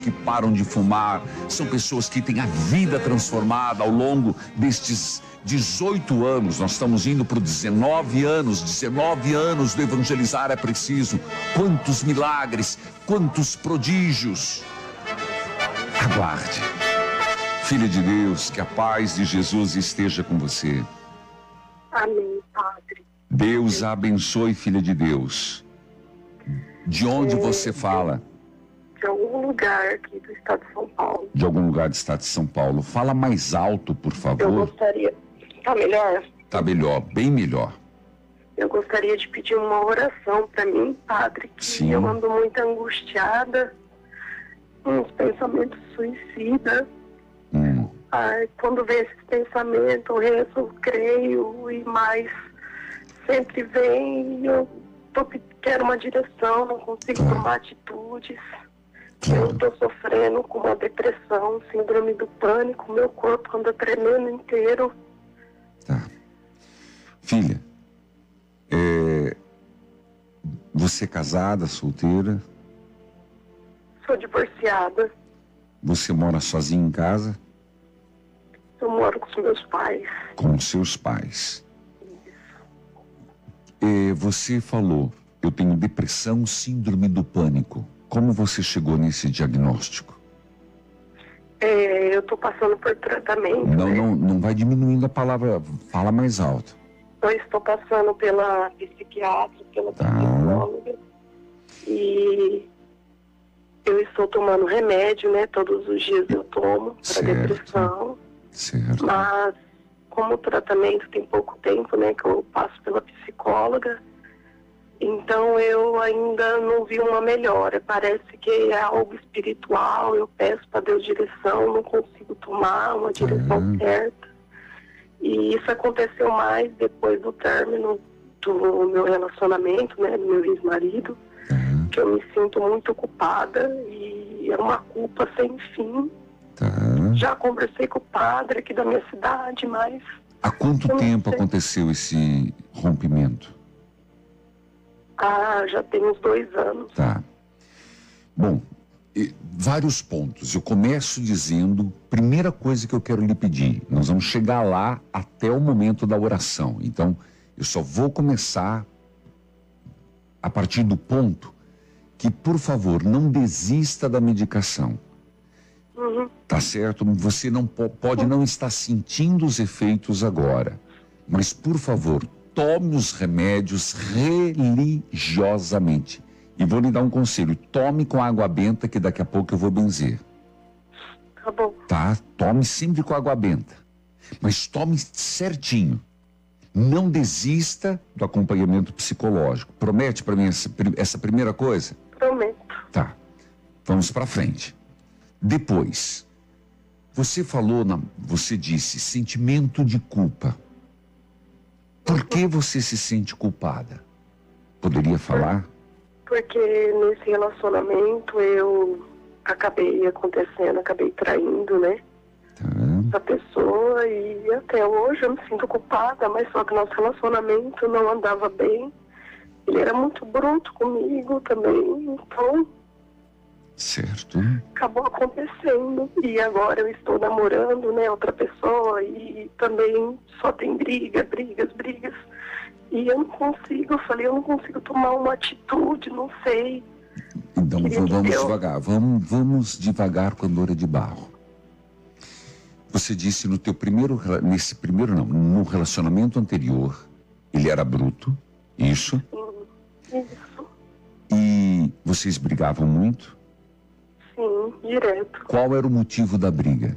que param de fumar, são pessoas que têm a vida transformada ao longo destes 18 anos. Nós estamos indo para 19 anos do Evangelizar é Preciso. Quantos milagres, quantos prodígios. Aguarde. Filha de Deus, que a paz de Jesus esteja com você. Amém, Padre. Deus a abençoe, filha de Deus. De onde você fala? De algum lugar aqui do estado de São Paulo. De algum lugar do estado de São Paulo. Fala mais alto, por favor. Eu gostaria... Tá melhor? Tá melhor, bem melhor. Eu gostaria de pedir uma oração para mim, Padre, que Sim. eu ando muito angustiada, uns pensamentos suicidas. Ai, quando vem esses pensamentos, eu rezo, creio, e mais sempre vem, e eu quero uma direção, não consigo tomar atitudes. Eu estou sofrendo com uma depressão, síndrome do pânico, meu corpo anda tremendo inteiro. Tá. Filha, você é casada, solteira? Sou divorciada. Você mora sozinha em casa? Eu moro com os meus pais. Com os seus pais. Você falou, eu tenho depressão, síndrome do pânico. Como você chegou nesse diagnóstico? Eu estou passando por tratamento. Não vai diminuindo a palavra, fala mais alto. Eu estou passando pela psiquiatra, pela psicóloga. E eu estou tomando remédio, né? Todos os dias eu tomo para depressão. Certo. Mas como o tratamento tem pouco tempo, né? Que eu passo pela psicóloga. Então eu ainda não vi uma melhora. Parece que é algo espiritual. Eu peço para Deus direção, não consigo tomar uma direção certa. E isso aconteceu mais depois do término do meu relacionamento, né, do meu ex-marido, que eu me sinto muito culpada e é uma culpa sem fim. Já conversei com o padre aqui da minha cidade, mas... Há quanto tempo aconteceu esse rompimento? Já tem uns 2 anos. Tá. Bom, vários pontos. Eu começo dizendo, primeira coisa que eu quero lhe pedir, nós vamos chegar lá até o momento da oração. Então, eu só vou começar a partir do ponto que, por favor, não desista da medicação. Tá certo? Você não pode não estar sentindo os efeitos agora. Mas, por favor, tome os remédios religiosamente. E vou lhe dar um conselho. Tome com água benta, que daqui a pouco eu vou benzer. Tá bom. Tá? Tome sempre com água benta. Mas tome certinho. Não desista do acompanhamento psicológico. Promete para mim essa primeira coisa? Prometo. Tá. Vamos para frente. Depois, você você disse sentimento de culpa. Por que você se sente culpada? Poderia falar? Porque nesse relacionamento eu acabei traindo, né? Essa pessoa, e até hoje eu me sinto culpada, mas só que nosso relacionamento não andava bem. Ele era muito bruto comigo também, então... Certo. Acabou acontecendo. E agora eu estou namorando, né, outra pessoa, e também só tem brigas. E eu não consigo, eu não consigo tomar uma atitude, não sei. Então vamos devagar, vamos devagar com a Loura de Barro. Você disse no relacionamento anterior, ele era bruto, isso? Isso. E vocês brigavam muito? Sim, direto. Qual era o motivo da briga?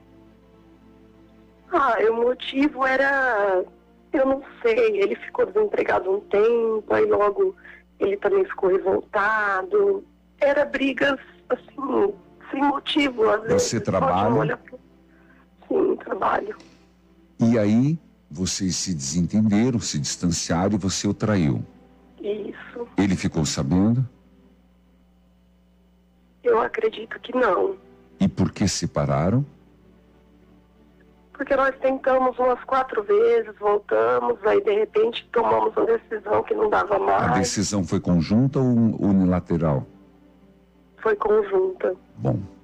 O motivo era... Eu não sei, ele ficou desempregado um tempo, aí logo ele também ficou revoltado. Era brigas, assim, sem motivo. Às vezes, você trabalha? Sim, trabalho. E aí, vocês se desentenderam, se distanciaram e você o traiu? Isso. Ele ficou sabendo? Eu acredito que não. E por que separaram? Porque nós tentamos umas 4 vezes, voltamos, aí de repente tomamos uma decisão que não dava mais. A decisão foi conjunta ou unilateral? foi conjunta. Bom,